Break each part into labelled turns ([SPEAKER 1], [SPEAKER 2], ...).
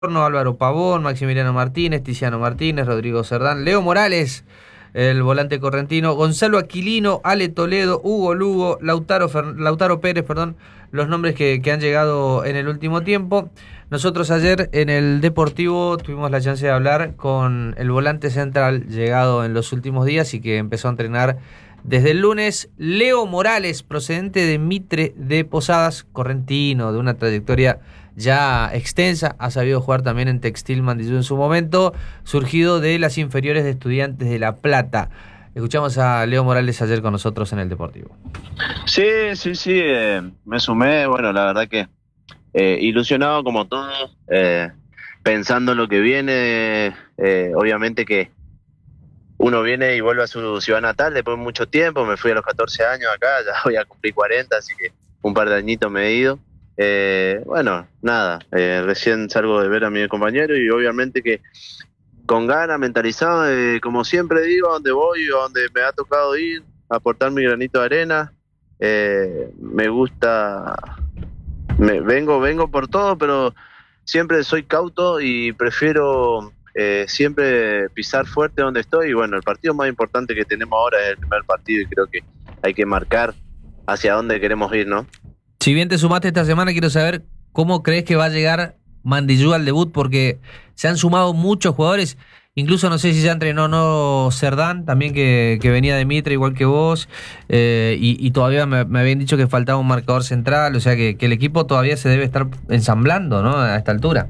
[SPEAKER 1] Álvaro Pavón, Maximiliano Martínez, Tiziano Martínez, Rodrigo Cerdán, Leo Morales, el volante correntino, Gonzalo Aquilino, Ale Toledo, Hugo Lugo, Lautaro Pérez, perdón, los nombres que han llegado en el último tiempo. Nosotros ayer en el Deportivo tuvimos la chance de hablar con el volante central llegado en los últimos días y que empezó a entrenar desde el lunes, Leo Morales, procedente de Mitre de Posadas, correntino, de una trayectoria ya extensa, ha sabido jugar también en Textil Mandillú en su momento, surgido de las inferiores de Estudiantes de La Plata. Escuchamos a Leo Morales ayer con nosotros en el Deportivo.
[SPEAKER 2] Sí, me sumé, bueno, la verdad que ilusionado como todos, pensando en lo que viene, obviamente que uno viene y vuelve a su ciudad natal después de mucho tiempo, me fui a los 14 años acá, ya voy a cumplir 40, así que un par de añitos me he ido. Bueno, nada, recién salgo de ver a mi compañero y obviamente que con ganas, mentalizado, como siempre digo, a donde voy o donde me ha tocado ir, aportar mi granito de arena. Me gusta, vengo por todo, pero siempre soy cauto y prefiero siempre pisar fuerte donde estoy. Y bueno, el partido más importante que tenemos ahora es el primer partido y creo que hay que marcar hacia dónde queremos ir, ¿no?
[SPEAKER 1] Si bien te sumaste esta semana, quiero saber cómo crees que va a llegar Mandillú al debut, porque se han sumado muchos jugadores, incluso no sé si ya entrenó no Cerdán, también que venía de Mitre igual que vos, y todavía me habían dicho que faltaba un marcador central, o sea que el equipo todavía se debe estar ensamblando, ¿no? A esta altura.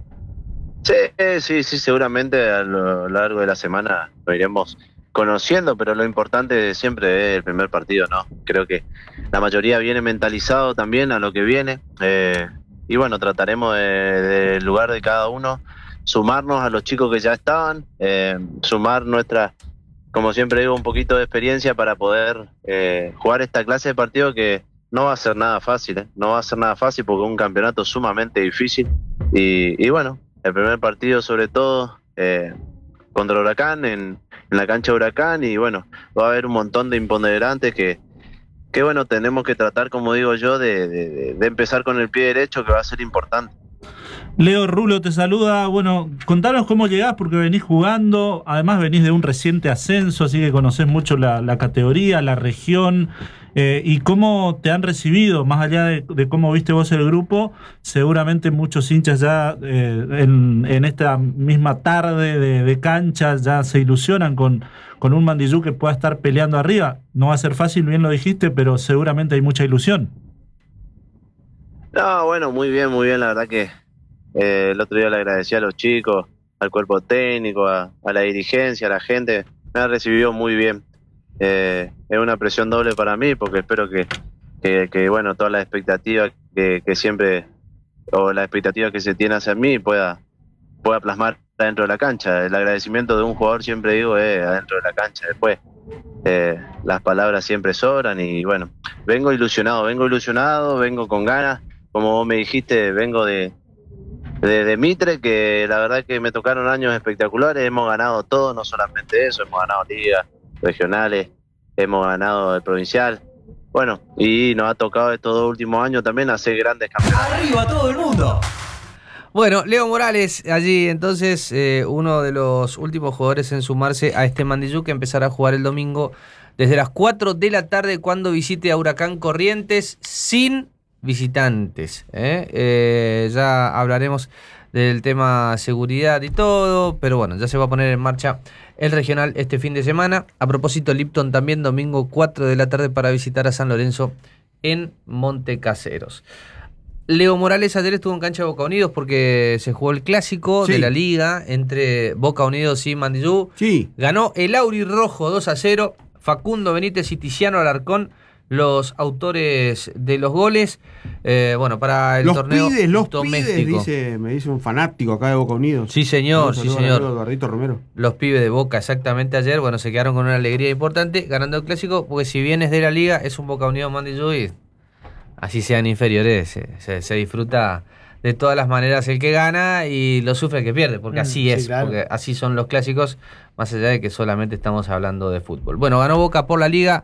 [SPEAKER 2] Sí, seguramente a lo largo de la semana lo iremos conociendo, pero lo importante siempre es el primer partido, ¿no? Creo que la mayoría viene mentalizado también a lo que viene, y bueno, trataremos del lugar de cada uno, sumarnos a los chicos que ya estaban, sumar nuestra, como siempre digo, un poquito de experiencia para poder jugar esta clase de partido que no va a ser nada fácil, no va a ser nada fácil porque es un campeonato sumamente difícil y bueno, el primer partido sobre todo contra Huracán en la cancha de Huracán y bueno, va a haber un montón de imponderantes que bueno, tenemos que tratar, como digo yo, de empezar con el pie derecho, que va a ser importante.
[SPEAKER 3] Leo Rulo te saluda. Bueno, contanos cómo llegás, porque venís jugando, además venís de un reciente ascenso, así que conocés mucho la categoría, la región, y cómo te han recibido, más allá de cómo viste vos el grupo, seguramente muchos hinchas ya en esta misma tarde de cancha ya se ilusionan con un Mandillú que pueda estar peleando arriba. No va a ser fácil, bien lo dijiste, pero seguramente hay mucha ilusión.
[SPEAKER 2] No, bueno, muy bien, la verdad que el otro día le agradecí a los chicos, al cuerpo técnico, a la dirigencia, a la gente, me ha recibido muy bien. Es una presión doble para mí porque espero que bueno, todas las expectativas que siempre, o la expectativa que se tiene hacia mí pueda plasmar adentro de la cancha. El agradecimiento de un jugador, siempre digo, es adentro de la cancha. Después las palabras siempre sobran y bueno, vengo ilusionado, vengo con ganas. Como vos me dijiste, vengo de Mitre, que la verdad que me tocaron años espectaculares, hemos ganado todo, no solamente eso, hemos ganado ligas regionales, hemos ganado el provincial, bueno, y nos ha tocado estos 2 últimos años también hacer grandes campeonatos.
[SPEAKER 1] ¡Arriba todo el mundo! Bueno, Leo Morales, allí entonces uno de los últimos jugadores en sumarse a este Mandillú que empezará a jugar el domingo desde las 4 de la tarde cuando visite a Huracán Corrientes sin visitantes. Ya hablaremos del tema seguridad y todo, pero bueno, ya se va a poner en marcha el regional este fin de semana. A propósito, Lipton también domingo 4 de la tarde para visitar a San Lorenzo en Montecaseros. Leo Morales ayer estuvo en cancha de Boca Unidos porque se jugó el clásico de la liga entre Boca Unidos y Mandillú.
[SPEAKER 4] Sí.
[SPEAKER 1] Ganó el Aurirrojo 2-0, Facundo Benítez y Tiziano Alarcón, los autores de los goles. Bueno, para el torneo doméstico.
[SPEAKER 4] Me dice un fanático acá de Boca Unidos.
[SPEAKER 1] Sí, señor, sí, señor.
[SPEAKER 4] Eduardito Romero.
[SPEAKER 1] Los pibes de Boca, exactamente ayer, bueno, se quedaron con una alegría importante ganando el clásico, porque si bien es de la liga, es un Boca Unidos Mandillú y así sean inferiores, se disfruta de todas las maneras el que gana y lo sufre el que pierde, porque así es, claro. Porque así son los clásicos, más allá de que solamente estamos hablando de fútbol. Bueno, ganó Boca por la liga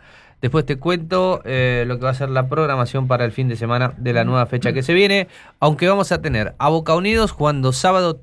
[SPEAKER 1] Después te cuento lo que va a ser la programación para el fin de semana de la nueva fecha que se viene, aunque vamos a tener a Boca Unidos jugando sábado